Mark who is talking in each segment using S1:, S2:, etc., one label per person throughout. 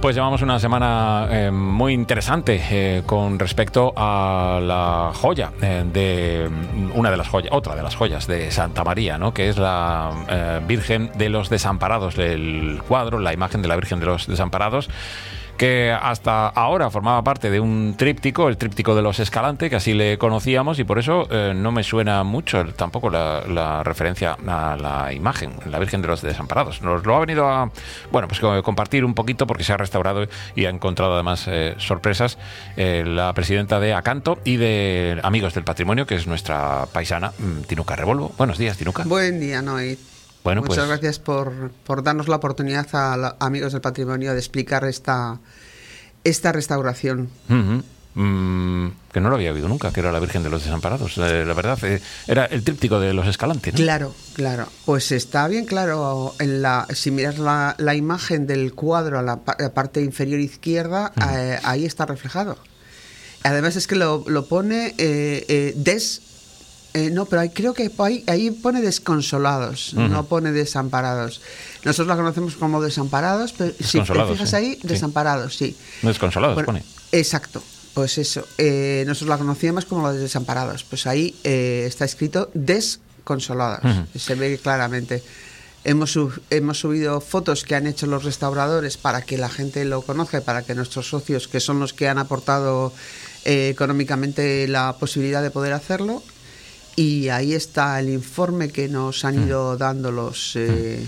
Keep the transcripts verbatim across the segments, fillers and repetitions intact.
S1: Pues llevamos una semana eh, muy interesante eh, con respecto a la joya eh, de una de las joyas, otra de las joyas de Santa María, ¿no? Que es la eh, Virgen de los Desamparados, el cuadro, la imagen de la Virgen de los Desamparados, que hasta ahora formaba parte de un tríptico, el tríptico de los Escalante, que así le conocíamos, y por eso eh, no me suena mucho tampoco la, la referencia a la imagen, la Virgen de los Desamparados. Nos lo ha venido a, bueno, pues compartir un poquito, porque se ha restaurado y ha encontrado además eh, sorpresas, eh, la presidenta de Acanto y de Amigos del Patrimonio, que es nuestra paisana, Tinuca Revolvo. Buenos días, Tinuca.
S2: Buen día, Noé.
S1: Bueno,
S2: Muchas
S1: pues,
S2: gracias por, por darnos la oportunidad a la, Amigos del Patrimonio de explicar esta, esta restauración.
S1: Uh-huh. Mm, que no lo había oído nunca, que era la Virgen de los Desamparados. Eh, la verdad, eh, era el tríptico de los Escalante, ¿no?
S2: Claro, claro. Pues está bien claro. En la, si miras la, la imagen del cuadro a la, la parte inferior izquierda, uh-huh. eh, ahí está reflejado. Además es que lo, lo pone eh, eh, des... Eh, no, pero hay, creo que ahí, ahí pone desconsolados, uh-huh. no pone desamparados. Nosotros la conocemos como desamparados, pero si te fijas sí. ahí, desamparados, sí.
S1: sí. Desconsolados
S2: bueno,
S1: pone.
S2: Exacto, pues eso. Eh, nosotros la conocíamos como los desamparados. Pues ahí eh, está escrito desconsolados, uh-huh. se ve claramente. Hemos, sub, hemos subido fotos que han hecho los restauradores para que la gente lo conozca y para que nuestros socios, que son los que han aportado eh, económicamente la posibilidad de poder hacerlo. Y ahí está el informe que nos han ido dando los eh,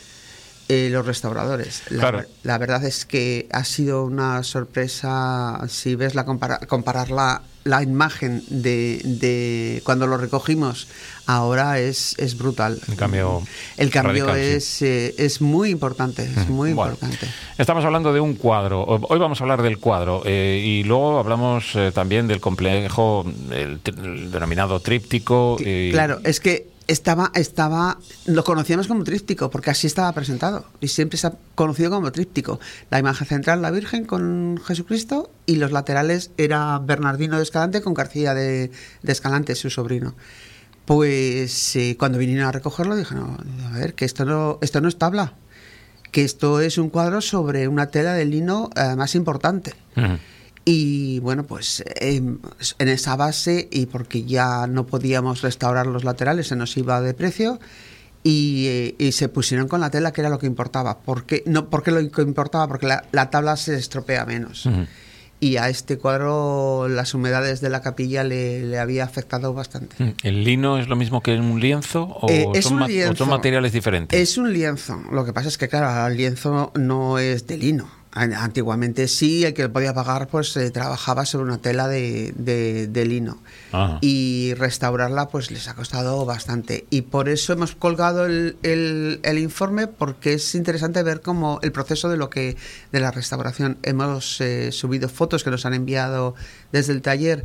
S2: eh, los restauradores. La,
S1: claro.
S2: la verdad es que ha sido una sorpresa. Si ves la compara, comparar la, la imagen de, de cuando lo recogimos ahora es, es brutal.
S1: El cambio,
S2: el cambio
S1: radical,
S2: es,
S1: sí.
S2: eh, es muy importante, es muy bueno, importante.
S1: Estamos hablando de un cuadro. Hoy vamos a hablar del cuadro eh, y luego hablamos eh, también del complejo, el, el denominado tríptico. Y...
S2: Claro, es que estaba, estaba, lo conocíamos como tríptico porque así estaba presentado y siempre se ha conocido como tríptico. La imagen central, la Virgen con Jesucristo, y los laterales era Bernardino de Escalante con García de, de Escalante, su sobrino. Pues eh, cuando vinieron a recogerlo dije, no, a ver, que esto no, esto no es tabla, que esto es un cuadro sobre una tela de lino eh, más importante. Uh-huh. Y bueno, pues eh, en esa base, y porque ya no podíamos restaurar los laterales, se nos iba de precio, y, eh, y se pusieron con la tela, que era lo que importaba. ¿Por qué? No, porque lo que importaba, porque la, la tabla se estropea menos. Uh-huh. Y a este cuadro las humedades de la capilla le, le había afectado bastante.
S1: ¿El lino es lo mismo que un lienzo o,
S2: eh,
S1: son, ma- lienzo. o son materiales diferentes?
S2: Es un lienzo. Lo que pasa es que, claro, el lienzo no es de lino. Antiguamente sí, el que lo podía pagar pues eh, trabajaba sobre una tela de, de, de lino. Ajá. Y restaurarla pues les ha costado bastante, y por eso hemos colgado el, el, el informe, porque es interesante ver cómo el proceso de lo que de la restauración. Hemos eh, subido fotos que nos han enviado desde el taller,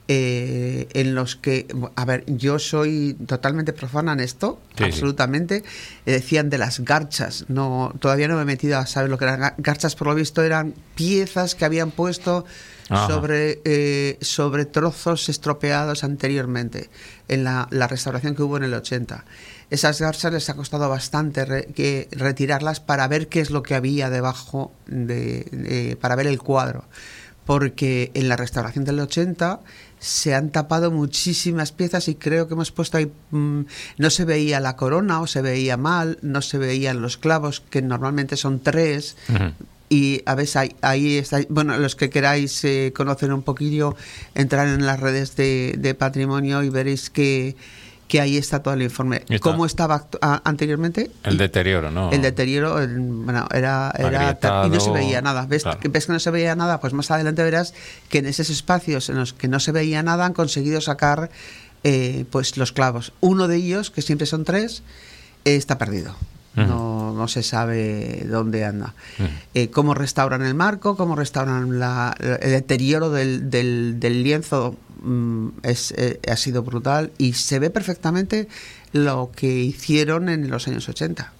S2: Eh, en los que, a ver, yo soy totalmente profana en esto, sí, absolutamente. Sí. Eh, decían de las garchas, no, todavía no me he metido a saber lo que eran garchas. Por lo visto eran piezas que habían puesto sobre, eh, sobre trozos estropeados anteriormente en la, la restauración que hubo en el ochenta. Esas garchas les ha costado bastante re, que retirarlas para ver qué es lo que había debajo, de, de, para ver el cuadro. Porque en la restauración del ochenta se han tapado muchísimas piezas, y creo que hemos puesto ahí, mmm, no se veía la corona, o se veía mal, no se veían los clavos, que normalmente son tres. Uh-huh. Y a veces ahí, ahí está, bueno, los que queráis eh, conocer un poquillo, entrar en las redes de, de patrimonio y veréis que que ahí está todo el informe. ¿Está? ¿Cómo estaba actu- a, anteriormente?
S1: El deterioro, ¿no?
S2: El deterioro, el, bueno, era... era y no se veía nada. ¿Ves, claro. ¿Ves que no se veía nada? Pues más adelante verás que en esos espacios en los que no se veía nada han conseguido sacar eh, pues los clavos. Uno de ellos, que siempre son tres, eh, está perdido. Uh-huh. No, no se sabe dónde anda. Uh-huh. Eh, cómo restauran el marco, cómo restauran la, el deterioro del, del, del lienzo, mm, es, eh, ha sido brutal, y se ve perfectamente lo que hicieron en los años ochenta.